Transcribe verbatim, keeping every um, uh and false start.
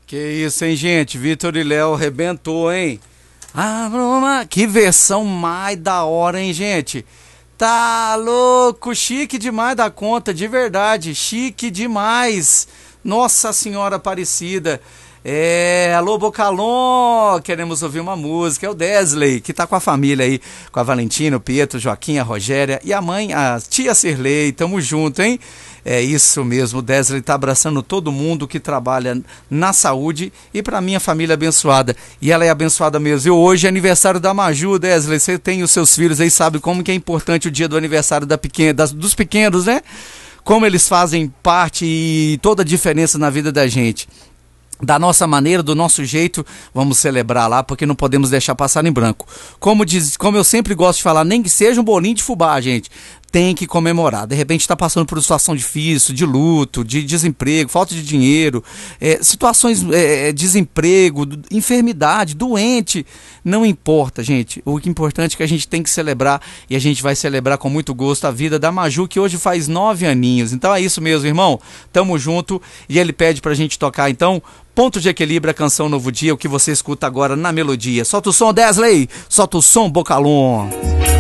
Que isso, hein, gente? Vitor e Léo arrebentou, hein? Ah, Bruma, que versão mais da hora, hein, gente? Tá louco, chique demais da conta, de verdade, chique demais. Nossa Senhora Aparecida. É, alô Bocalon, queremos ouvir uma música, é o Desley, que tá com a família aí, com a Valentina, o Pietro, Joaquim, a Rogéria e a mãe, a tia Cirlei, tamo junto, hein? É isso mesmo, o Desley tá abraçando todo mundo que trabalha na saúde e pra minha família abençoada, e ela é abençoada mesmo. E hoje é aniversário da Maju, Desley, você tem os seus filhos aí, sabe como que é importante o dia do aniversário da pequena, das, dos pequenos, né? Como eles fazem parte e toda a diferença na vida da gente. Da nossa maneira, do nosso jeito, vamos celebrar lá, porque não podemos deixar passar em branco. Como, diz, como eu sempre gosto de falar, nem que seja um bolinho de fubá, gente, tem que comemorar. De repente está passando por uma situação difícil, de luto, de desemprego, falta de dinheiro, é, situações, é, desemprego, enfermidade, doente, não importa, gente. O que é importante é que a gente tem que celebrar, e a gente vai celebrar com muito gosto a vida da Maju, que hoje faz nove aninhos. Então é isso mesmo, irmão. Tamo junto, e ele pede pra gente tocar, então, Ponto de Equilíbrio, a canção Novo Dia, o que você escuta agora na melodia. Solta o som, Desley! Solta o som, Bocalon!